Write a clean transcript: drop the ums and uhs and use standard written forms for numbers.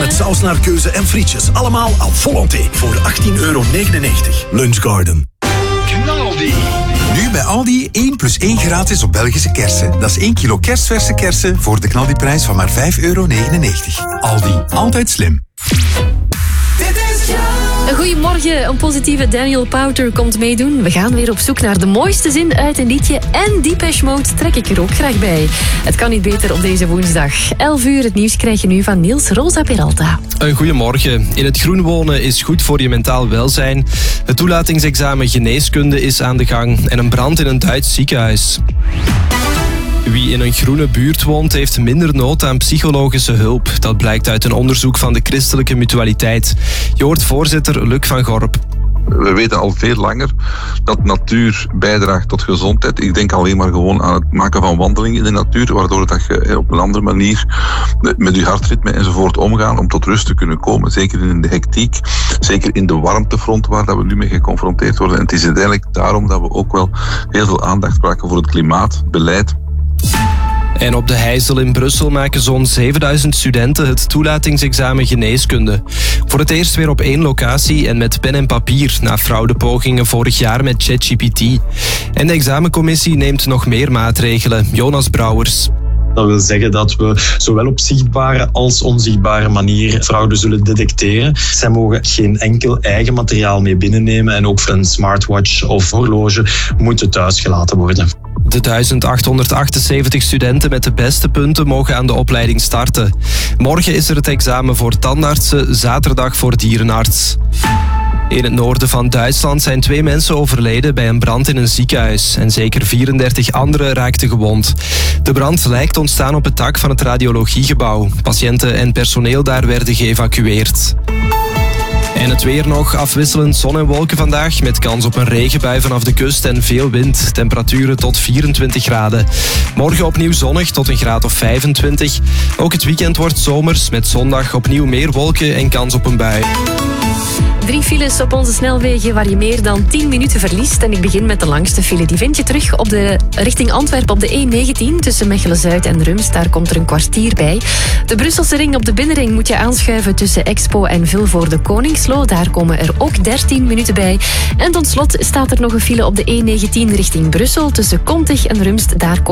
met saus naar keuze en frietjes. Allemaal à volonté voor €18,99. Lunchgarden. Knaldi. Nu bij Aldi 1 + 1 gratis op Belgische kersen. Dat is 1 kilo kerstverse kersen voor de knaldiprijs van maar €5,99. Aldi, altijd slim. Goedemorgen, een positieve Daniel Powter komt meedoen. We gaan weer op zoek naar de mooiste zin uit een liedje. En Depeche Mode trek ik er ook graag bij. Het kan niet beter op deze woensdag. 11 uur, het nieuws krijg je nu van Niels Rosa Peralta. Goedemorgen. In het groen wonen is goed voor je mentaal welzijn. Het toelatingsexamen geneeskunde is aan de gang. En een brand in een Duits ziekenhuis. Wie in een groene buurt woont, heeft minder nood aan psychologische hulp. Dat blijkt uit een onderzoek van de Christelijke Mutualiteit. Je hoort voorzitter Luc van Gorp. We weten al veel langer dat natuur bijdraagt tot gezondheid. Ik denk alleen maar gewoon aan het maken van wandelingen in de natuur, waardoor dat je op een andere manier met je hartritme enzovoort omgaan om tot rust te kunnen komen. Zeker in de hectiek, zeker in de warmtefront waar dat we nu mee geconfronteerd worden. En het is uiteindelijk daarom dat we ook wel heel veel aandacht maken voor het klimaatbeleid. En op de Heijzel in Brussel maken zo'n 7000 studenten het toelatingsexamen geneeskunde. Voor het eerst weer op 1 locatie en met pen en papier na fraudepogingen vorig jaar met ChatGPT. En de examencommissie neemt nog meer maatregelen. Jonas Brouwers. Dat wil zeggen dat we zowel op zichtbare als onzichtbare manier fraude zullen detecteren. Zij mogen geen enkel eigen materiaal mee binnennemen en ook een smartwatch of horloge moeten thuis gelaten worden. De 1878 studenten met de beste punten mogen aan de opleiding starten. Morgen is er het examen voor tandartsen, zaterdag voor dierenarts. In het noorden van Duitsland zijn 2 mensen overleden bij een brand in een ziekenhuis. En zeker 34 anderen raakten gewond. De brand lijkt ontstaan op het dak van het radiologiegebouw. Patiënten en personeel daar werden geëvacueerd. En het weer nog, afwisselend zon en wolken vandaag, met kans op een regenbui vanaf de kust en veel wind. Temperaturen tot 24 graden. Morgen opnieuw zonnig tot een graad of 25. Ook het weekend wordt zomers, met zondag opnieuw meer wolken en kans op een bui. 3 files op onze snelwegen waar je meer dan 10 minuten verliest. En ik begin met de langste file. Die vind je terug op richting Antwerpen op de E19 tussen Mechelen-Zuid en Rumst. Daar komt er een kwartier bij. De Brusselse ring op de binnenring moet je aanschuiven tussen Expo en Vilvoorde Koningslo. Daar komen er ook 13 minuten bij. En tot slot staat er nog een file op de E19 richting Brussel tussen Kontig en Rumst. Daar